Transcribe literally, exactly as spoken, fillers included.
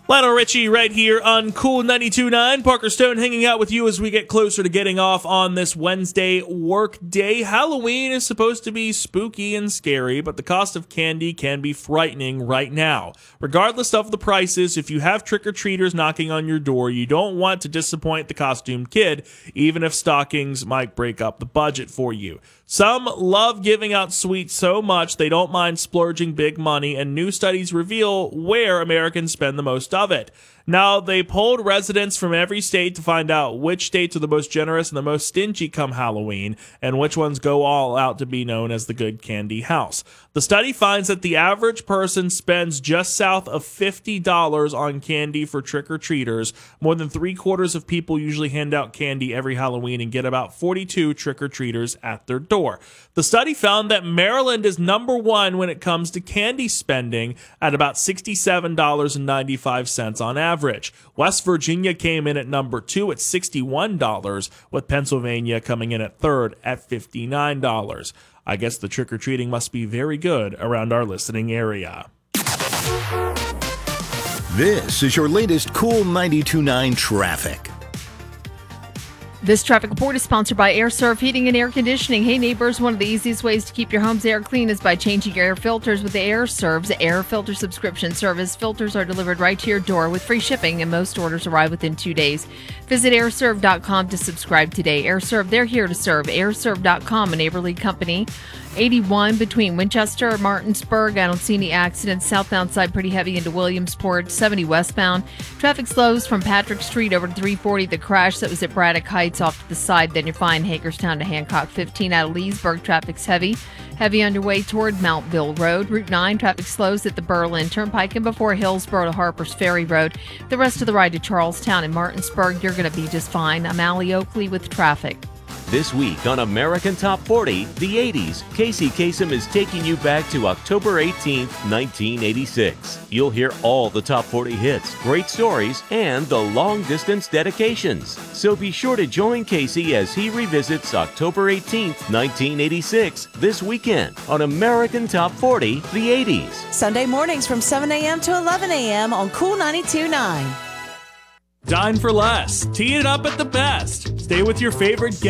Lionel Richie right here on Cool ninety-two point nine. Parker Stone hanging out with you as we get closer to getting off on this Wednesday work day. Halloween is supposed to be spooky and scary, but the cost of candy can be frightening right now. Regardless of the prices, if you have trick-or-treaters knocking on your door, you don't want to disappoint the costumed kid, even if stockings might break up the budget for you. Some love giving out sweets so much they don't mind splurging big money, and new studies reveal where Americans spend the most of it. Now, they polled residents from every state to find out which states are the most generous and the most stingy come Halloween, and which ones go all out to be known as the good candy house. The study finds that the average person spends just south of fifty dollars on candy for trick-or-treaters. More than three-quarters of people usually hand out candy every Halloween and get about forty-two trick-or-treaters at their door. The study found that Maryland is number one when it comes to candy spending at about sixty-seven dollars and ninety-five cents on average. Average. West Virginia came in at number two at sixty-one dollars, with Pennsylvania coming in at third at fifty-nine dollars. I guess the trick-or-treating must be very good around our listening area. This is your latest Cool ninety-two point nine traffic. This traffic report is sponsored by AirServe Heating and Air Conditioning. Hey neighbors, one of the easiest ways to keep your home's air clean is by changing your air filters with the AirServe's air filter subscription service. Filters are delivered right to your door with free shipping, and most orders arrive within two days. Visit air serve dot com to subscribe today. AirServe, they're here to serve. air serve dot com, a neighborly company. eighty-one between Winchester and Martinsburg. I don't see any accidents. Southbound side pretty heavy into Williamsport. seventy westbound. Traffic slows from Patrick Street over to three forty. The crash that was at Braddock Heights off to the side. Then you're fine. Hagerstown to Hancock. fifteen out of Leesburg. Traffic's heavy. Heavy underway toward Mountville Road. Route nine. Traffic slows at the Berlin Turnpike and before Hillsborough to Harper's Ferry Road. The rest of the ride to Charlestown and Martinsburg, you're going to be just fine. I'm Allie Oakley with traffic. This week on American Top forty, the eighties, Casey Kasem is taking you back to October eighteenth, nineteen eighty-six. You'll hear all the top forty hits, great stories, and the long-distance dedications. So be sure to join Casey as he revisits October eighteenth, nineteen eighty-six this weekend on American Top forty, the eighties. Sunday mornings from seven a.m. to eleven a.m. on Cool ninety-two point nine. Dine for less. Tee it up at the best. Stay with your favorite